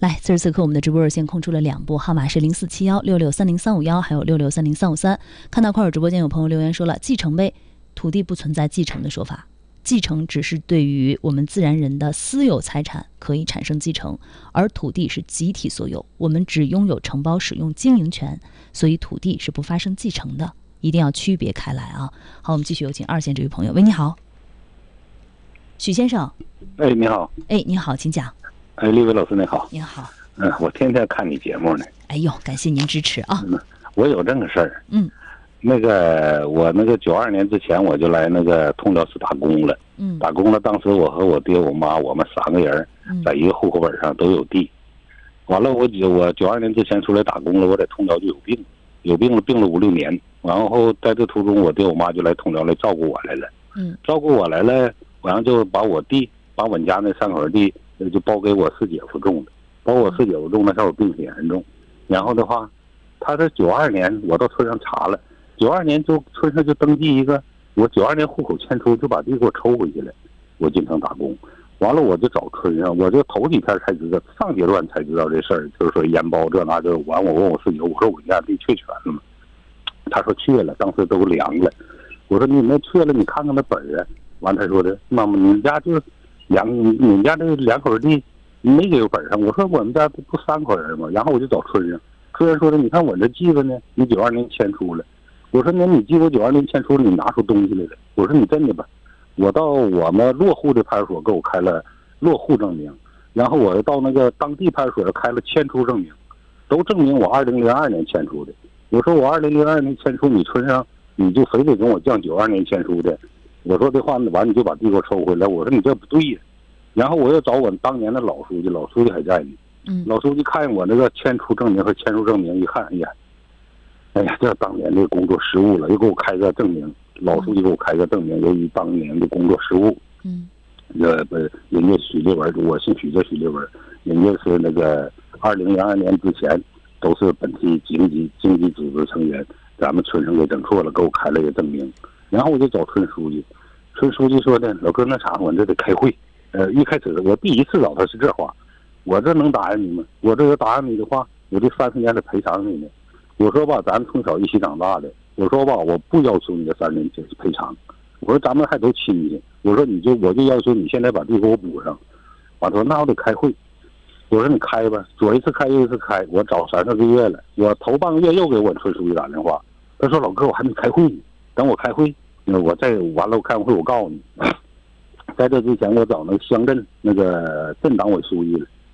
来，此时此刻我们的直播热线空出了2部，号码是0471663031，还有66303353。看到快手直播间有朋友留言说了，继承呗，土地不存在继承的说法，继承只是对于我们自然人的私有财产可以产生继承，而土地是集体所有，我们只拥有承包、使用、经营权，所以土地是不发生继承的，一定要区别开来啊。好，我们继续有请2线这位朋友。喂，你好，许先生。 哎，你好。 哎，你好，请讲。 哎，立伟老师你好。 你好。 我天天看你节目呢。 哎呦，感谢您支持啊。 我有这个事儿。那个我那个92年之前我就来那个通辽市打工了。打工了，当时我和我爹我妈我们3个人在一个户口本上都有地。完了我92年之前出来打工了，我在通辽就有病了病了5、6年。然后在这途中我爹我妈就来通辽来照顾我来了。照顾我来了，完了就把我们家那3口地就包给我四姐夫种的，包我四姐夫种的时候病很严重。然后的话，他这92年我到村上查了，92年就村上就登记一个，我92年户口迁出就把地给我抽回去了。我进城打工，完了我就找村上，我就头几天才知道，上阶段才知道这事儿，就是说延包这那就完。我问我四姐，我说我家地确权了吗？他说确了，当时都凉了。我说你那确了，你看看那本儿啊。完他说的，妈妈你家就你们家这2口地没给我本上。我说我们家不3口人吗？然后我就找村上，村上说的，你看我这记着呢，你92年迁出了。我说那你记我92年迁出了，你拿出东西来了。我说你真的吧，我到我们落户的派出所给我开了落户证明，然后我又到那个当地派出所开了迁出证明，都证明我2002年迁出的。我说我2002年迁出，你村上你就非得跟我犟92年迁出的。我说这话完你就把地给我抽回来。我说你这不对呀。然后我又找我当年的老书记，老书记还在呢。老书记看我那个迁出证明和迁入证明一看，哎呀，这当年的工作失误了，又给我开个证明。老书记给我开个证明，由于当年的工作失误。人家许立文，我姓许叫许立文，人家是那个2002年之前都是本地经济组织成员，咱们村上给整错了，给我开了一个证明。然后我就找村书记，村书记说的，老哥那啥，我这得开会。一开始我第一次找他是这话，我这能答应你吗？我这要答应你的话，我这30年得赔偿你呢。我说吧，咱们从小一起长大的，我说吧，我不要求你这30年赔偿。我说咱们还都亲戚，我说我就要求你现在把地给我补上。完他说那我得开会。我说你开吧，左一次开右一次开，我找3、4个月了。我头半个月又给我村书记打电话，他说老哥我还没开会呢，等我开会。我再完了，我开完会我告诉你。在这之前，我找那个乡镇那个镇党委书记了，